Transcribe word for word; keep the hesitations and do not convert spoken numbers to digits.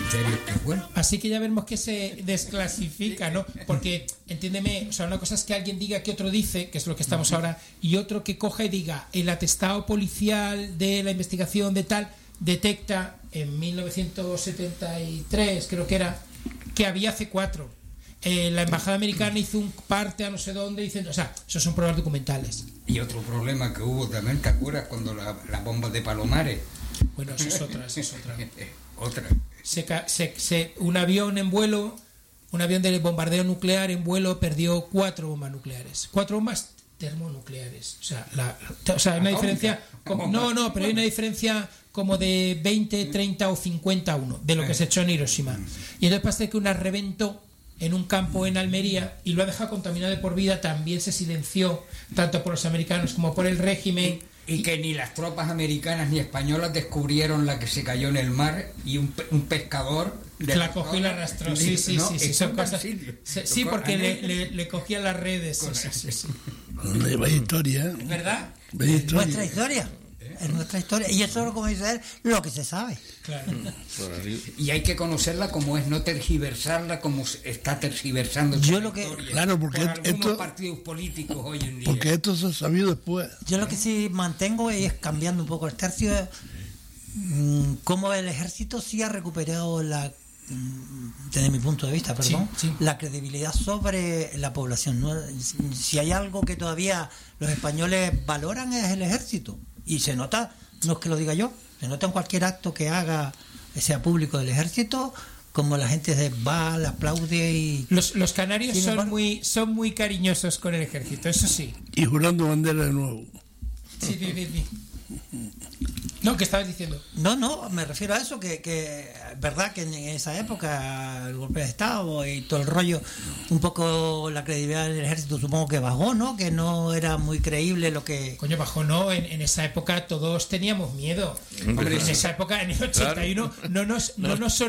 serio, que bueno. Así que ya vemos que se desclasifica, ¿no? Porque, entiéndeme, o sea, una cosa es que alguien diga que otro dice, que es lo que estamos ahora, y otro que coja y diga, el atestado policial de la investigación de tal detecta en mil novecientos setenta y tres, creo que era, que había C cuatro. Eh, la embajada americana hizo un parte a no sé dónde diciendo, o sea, esos son pruebas documentales. Y otro problema que hubo también, ¿te acuerdas cuando la, la bomba de Palomares? Bueno, eso es otra, eso es otra. Otra. Se, se, se, un avión en vuelo, un avión de bombardeo nuclear en vuelo perdió cuatro bombas nucleares, cuatro bombas termonucleares. O sea, la, o sea hay una diferencia. Como, no, no, pero hay una diferencia como de veinte, treinta o cincuenta a uno de lo que se echó en Hiroshima. Y entonces parece que una reventó en un campo en Almería y lo ha dejado contaminado de por vida. También se silenció tanto por los americanos como por el régimen. Y que ni las tropas americanas ni españolas descubrieron la que se cayó en el mar y un, un pescador de la cogió y la arrastró. Sí, sí, no, sí, sí, son cosas. Sí, sí, porque le, le, le cogían las redes. Sí, sí, sí. Vaya historia. ¿Verdad? Vaya historia. Nuestra historia. Es nuestra historia. Y eso, como dice él, lo que se sabe. Claro. Y hay que conocerla como es, no tergiversarla como está tergiversando. Yo lo que historia, claro, porque por esto, algunos partidos políticos hoy en día. Porque esto se ha sabido después. Yo lo que sí mantengo es, cambiando un poco el tercio, cómo el ejército sí ha recuperado la, desde mi punto de vista, perdón, sí, sí. la credibilidad sobre la población, ¿no? Si hay algo que todavía los españoles valoran es el ejército. Y se nota, no es que lo diga yo, se nota en cualquier acto que haga, sea público del ejército, como la gente se va, le aplaude y... Los, los canarios Sin son embargo, muy son muy cariñosos con el ejército, eso sí. Y jurando bandera de nuevo. Sí, sí, sí, sí. No, ¿qué estabas diciendo? No, no, me refiero a eso, que, que es verdad que en esa época el golpe de Estado y todo el rollo, un poco la credibilidad del ejército supongo que bajó, ¿no? Que no era muy creíble lo que... Coño, bajó, no, en, en esa época todos teníamos miedo. Hombre, en esa época, en el ochenta y uno, no nos, no nos